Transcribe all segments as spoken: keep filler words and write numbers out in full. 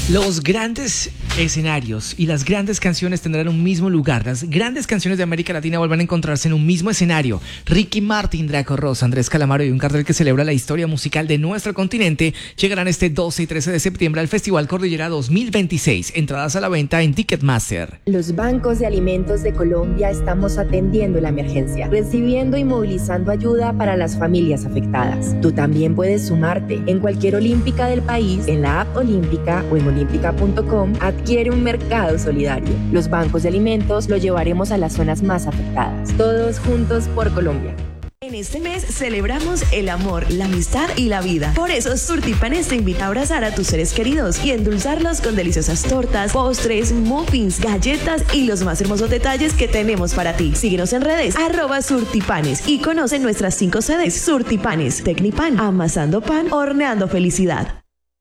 Los grandes escenarios y las grandes canciones tendrán un mismo lugar. Las grandes canciones de América Latina vuelven a encontrarse en un mismo escenario. Ricky Martin, Draco Rosa, Andrés Calamaro y un cartel que celebra la historia musical de nuestro continente llegarán este doce y trece de septiembre al Festival Cordillera dos mil veintiséis. Entradas a la venta en Ticketmaster. Los bancos de alimentos de Colombia estamos atendiendo la emergencia, recibiendo y movilizando ayuda para las familias afectadas. Tú también puedes sumarte. En cualquier olímpica del país, en la app Olímpica o en olímpica punto com, adquiere un mercado solidario. Los bancos de alimentos lo llevaremos a las zonas más afectadas. Todos juntos por Colombia. En este mes celebramos el amor, la amistad y la vida. Por eso Surtipanes te invita a abrazar a tus seres queridos y endulzarlos con deliciosas tortas, postres, muffins, galletas y los más hermosos detalles que tenemos para ti. Síguenos en redes, arroba Surtipanes, y conoce nuestras cinco sedes. Surtipanes, Tecnipan, amasando pan, horneando felicidad.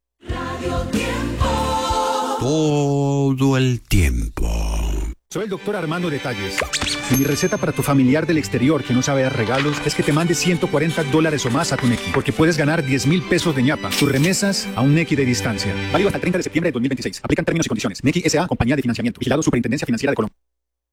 Todo el tiempo. Soy el doctor Armando Detalles. Y mi receta para tu familiar del exterior que no sabe dar regalos es que te mande ciento cuarenta dólares o más a tu Nequi, porque puedes ganar diez mil pesos de ñapa. Tus remesas a un Nequi de distancia. Válido hasta el treinta de septiembre de dos mil veintiséis. Aplican términos y condiciones. Nequi S A, compañía de financiamiento. Vigilado Superintendencia Financiera de Colombia.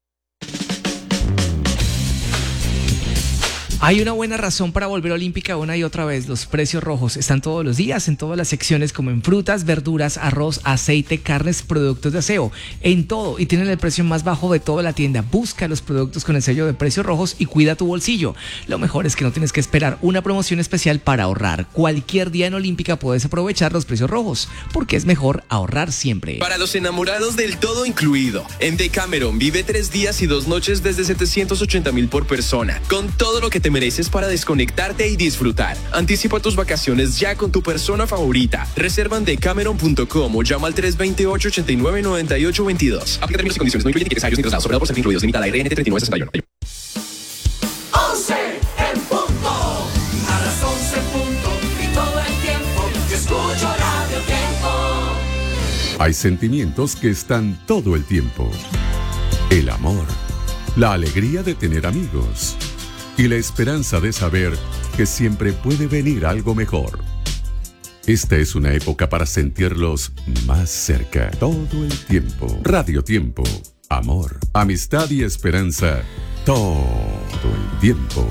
Hay una buena razón para volver olímpica una y otra vez. Los precios rojos están todos los días en todas las secciones, como en frutas, verduras, arroz, aceite, carnes, productos de aseo, en todo, y tienen el precio más bajo de toda la tienda. Busca los productos con el sello de precios rojos y cuida tu bolsillo. Lo mejor es que no tienes que esperar una promoción especial para ahorrar. Cualquier día en Olímpica puedes aprovechar los precios rojos, porque es mejor ahorrar siempre. Para los enamorados del todo incluido, en Decameron vive tres días y dos noches desde setecientos ochenta mil por persona, con todo lo que te mereces para desconectarte y disfrutar. Anticipa tus vacaciones ya con tu persona favorita. Reserva en decameron punto com o llama al tres dos ocho, ocho nueve, nueve ocho dos dos. Aplica términos y condiciones. No incluye tickets aéreos ni traslados. Operado por Centro Incluidos. Limitada R N T treinta y nueve sesenta y uno. once en punto. A las once en punto. Y todo el tiempo yo escucho Radio Tiempo. Hay sentimientos que están todo el tiempo. El amor, la alegría de tener amigos y la esperanza de saber que siempre puede venir algo mejor. Esta es una época para sentirlos más cerca todo el tiempo. Radio Tiempo, amor, amistad y esperanza todo el tiempo.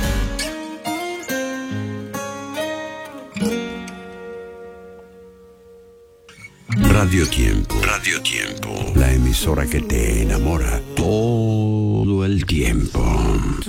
Radio Tiempo. Radio Tiempo. La emisora que te enamora todo el tiempo.